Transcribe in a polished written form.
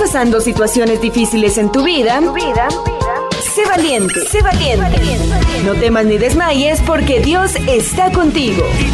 pasando situaciones difíciles en tu vida, sé valiente, sé valiente. No temas ni desmayes porque Dios está contigo.